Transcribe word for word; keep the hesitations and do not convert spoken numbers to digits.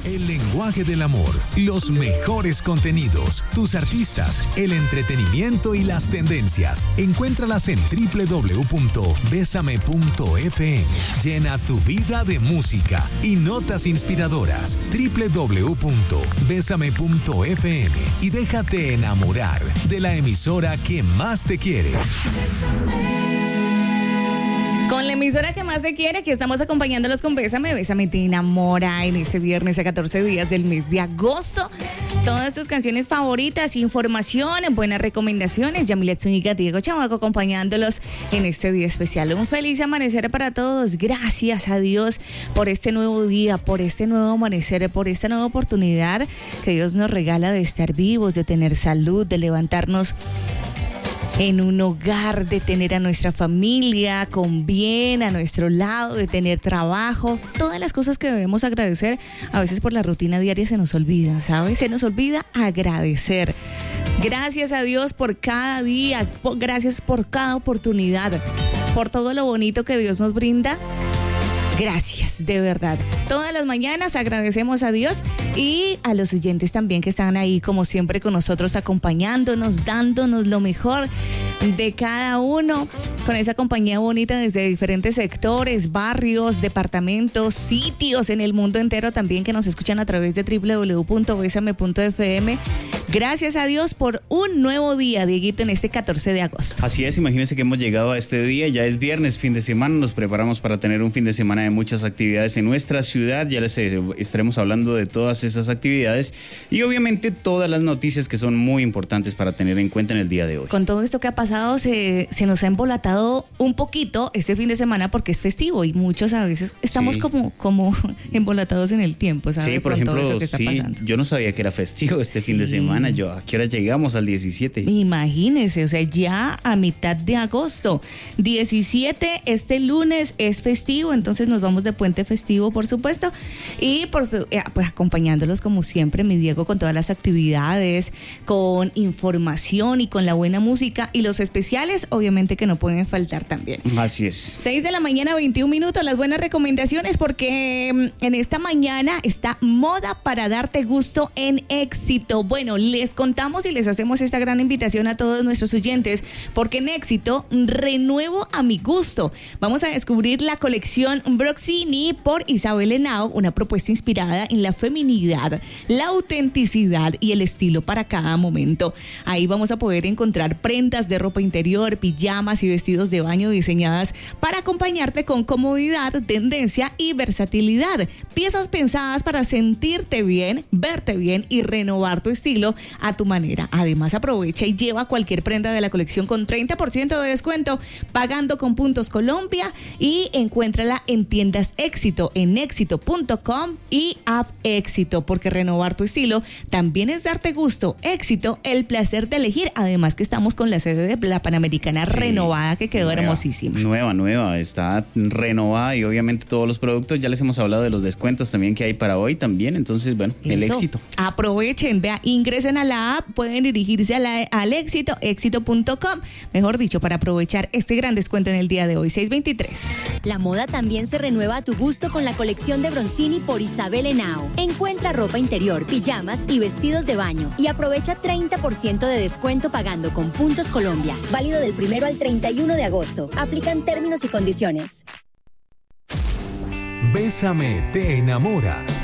El lenguaje del amor, los mejores contenidos, tus artistas, el entretenimiento y las tendencias. Encuéntralas en doble u doble u doble u punto besame punto efe eme. Llena tu vida de música y notas inspiradoras. doble u doble u doble u punto besame punto efe eme y déjate enamorar de la emisora que más te quiere. Con la emisora que más te quiere, aquí estamos acompañándolos con Bésame, Bésame te enamora en este viernes a catorce días del mes de agosto. Todas tus canciones favoritas, información, buenas recomendaciones. Yamilet Zúñiga, Diego Chamaco acompañándolos en este día especial. Un feliz amanecer para todos. Gracias a Dios por este nuevo día, por este nuevo amanecer, por esta nueva oportunidad que Dios nos regala de estar vivos, de tener salud, de levantarnos en un hogar, de tener a nuestra familia con bien a nuestro lado, de tener trabajo, todas las cosas que debemos agradecer. A veces por la rutina diaria se nos olvida, ¿sabes? Se nos olvida agradecer. Gracias a Dios por cada día, por, gracias por cada oportunidad, por todo lo bonito que Dios nos brinda. Gracias, de verdad. Todas las mañanas agradecemos a Dios y a los oyentes también que están ahí, como siempre, con nosotros, acompañándonos, dándonos lo mejor de cada uno, con esa compañía bonita desde diferentes sectores, barrios, departamentos, sitios en el mundo entero también, que nos escuchan a través de doble u doble u doble u punto besame punto efe eme. Gracias a Dios por un nuevo día, Dieguito, en este catorce de agosto. Así es, imagínense que hemos llegado a este día, ya es viernes, fin de semana, nos preparamos para tener un fin de semana de muchas actividades en nuestra ciudad, ya les eh, estaremos hablando de todas esas actividades y obviamente todas las noticias que son muy importantes para tener en cuenta en el día de hoy. Con todo esto que ha pasado, se, se nos ha embolatado un poquito este fin de semana porque es festivo y muchos a veces estamos sí. como, como embolatados en el tiempo, ¿sabes? Sí, por Con ejemplo, todo eso que está sí, pasando. yo no sabía que era festivo este sí. fin de semana. Yo, ¿a qué hora llegamos? Al diecisiete. Imagínese, o sea, ya a mitad de agosto. diecisiete, este lunes es festivo, entonces nos vamos de puente festivo, por supuesto. Y por su, pues acompañándolos como siempre, mi Diego, con todas las actividades, con información y con la buena música. Y los especiales, obviamente, que no pueden faltar también. Así es. seis de la mañana, veintiún minutos, las buenas recomendaciones, porque en esta mañana está moda para darte gusto en Éxito. Bueno, les contamos y les hacemos esta gran invitación a todos nuestros oyentes, porque en Éxito, renuevo a mi gusto. Vamos a descubrir la colección Broxini por Isabel Henao, una propuesta inspirada en la feminidad, la autenticidad y el estilo para cada momento. Ahí vamos a poder encontrar prendas de ropa interior, pijamas y vestidos de baño diseñadas para acompañarte con comodidad, tendencia y versatilidad. Piezas pensadas para sentirte bien, verte bien y renovar tu estilo a tu manera. Además, aprovecha y lleva cualquier prenda de la colección con treinta por ciento de descuento pagando con Puntos Colombia y encuéntrala en tiendas Éxito, en éxito punto com y App Éxito, porque renovar tu estilo también es darte gusto. Éxito, el placer de elegir. Además que estamos con la sede de la Panamericana sí, renovada, que quedó nueva, hermosísima. Nueva, nueva, está renovada y obviamente todos los productos, ya les hemos hablado de los descuentos también que hay para hoy también, entonces bueno, Eso. el éxito. Aprovechen, vea, ingresen a la app, pueden dirigirse a la, al éxito, éxito punto com, mejor dicho, para aprovechar este gran descuento en el día de hoy, seis veintitrés. La moda también se renueva a tu gusto con la colección de Broncini por Isabel Henao. Encuentra ropa interior, pijamas y vestidos de baño y aprovecha treinta por ciento de descuento pagando con Puntos Colombia. Válido del primero al treinta y uno de agosto. Aplican términos y condiciones. Bésame te enamora.